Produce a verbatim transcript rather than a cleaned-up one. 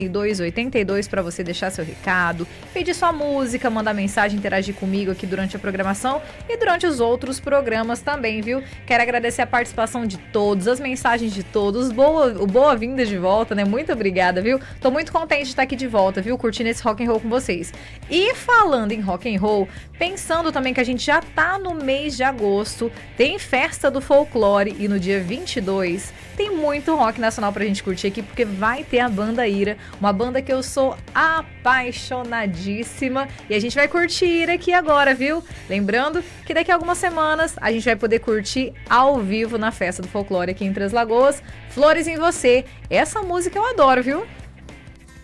dois oitenta e dois para você deixar seu recado, pedir sua música, mandar mensagem, interagir comigo aqui durante a programação e durante os outros programas também, viu? Quero agradecer a participação de todos, as mensagens de todos, boa, boa-vinda de volta, né? Muito obrigada, viu? Tô muito contente de estar aqui de volta, viu? Curtindo esse rock and roll com vocês. E falando em rock and roll, pensando também que a gente já tá no mês de agosto, tem Festa do Folclore e no dia vinte e dois tem muito rock nacional pra gente curtir aqui, porque vai ter a Banda Ira, uma banda que eu sou apaixonadíssima, e a gente vai curtir Ira aqui agora, viu? Lembrando que daqui a algumas semanas a gente vai poder curtir ao vivo na Festa do Folclore aqui em Três Lagoas, Flores em Você. Essa música eu adoro, viu?